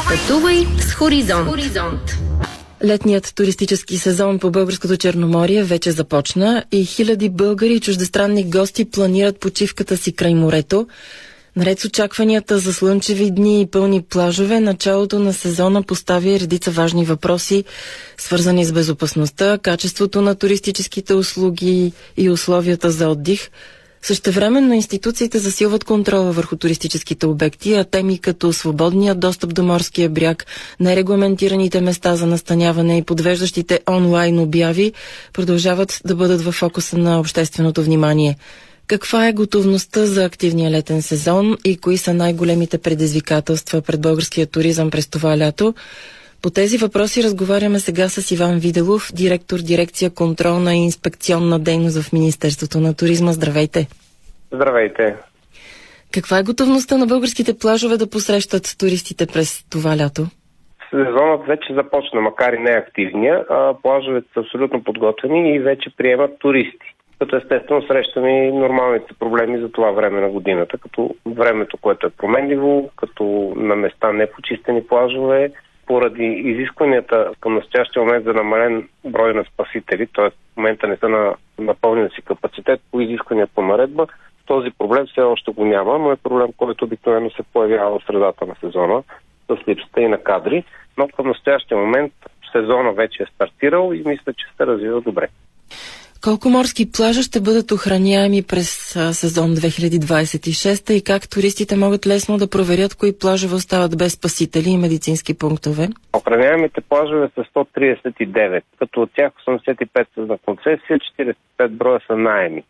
Пътувай с Хоризонт. Летният туристически сезон по българското Черноморие вече започна и хиляди българи и чуждестранни гости планират почивката си край морето. Наред с очакванията за слънчеви дни и пълни плажове, началото на сезона поставя редица важни въпроси, свързани с безопасността, качеството на туристическите услуги и условията за отдих. Същевременно институциите засилват контрола върху туристическите обекти, а теми като свободния достъп до морския бряг, нерегламентираните места за настаняване и подвеждащите онлайн обяви продължават да бъдат във фокуса на общественото внимание. Каква е готовността за активния летен сезон и кои са най-големите предизвикателства пред българския туризъм през това лято? По тези въпроси разговаряме сега с Иван Виделов, директор дирекция контролна и инспекционна дейност в Министерството на туризма. Здравейте! Здравейте! Каква е готовността на българските плажове да посрещат туристите през това лято? Сезонът вече започна, макар и не активния. Плажовете са абсолютно подготвени и вече приемат туристи. Като естествено срещаме и нормалните проблеми за това време на годината, като времето, което е променливо, като на места непочистени плажове, поради изискванията към настоящия момент за намален брой на спасители, т.е. в момента не са на напълнен си капацитет по изисквания по наредба, този проблем все още го няма, но е проблем, който обикновено се появява в средата на сезона с липсата и на кадри, но към настоящия момент сезона вече е стартирал и мисля, че се развива добре. Колко морски плажа ще бъдат охраняеми през сезон 2026 и как туристите могат лесно да проверят кои плажове остават без спасители и медицински пунктове? Охраняемите плажове са 139, като от тях 85 са на концесия, 45 броя са наеми.